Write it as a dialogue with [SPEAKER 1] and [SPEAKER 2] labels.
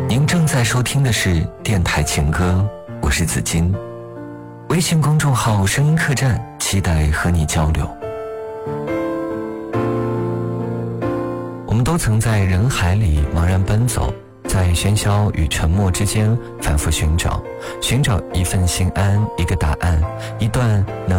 [SPEAKER 1] 您正在收听的是电台情歌，我是子金。微信公众号声音客栈，期待和你交流。我们都曾在人海里茫然奔走，在喧嚣与沉默之间反复寻找一份心安，一个答案，一段能